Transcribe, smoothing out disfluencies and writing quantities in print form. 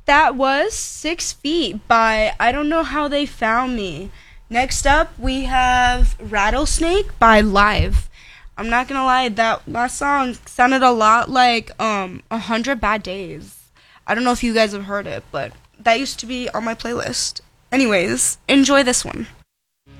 That was 6 Feet by I Don't Know How They Found Me. Next up, we have Rattlesnake by Live. I'm not gonna lie, that last song sounded a lot like 100 Bad Days. I don't know if you guys have heard it, but that used to be on my playlist. Anyways, enjoy this one.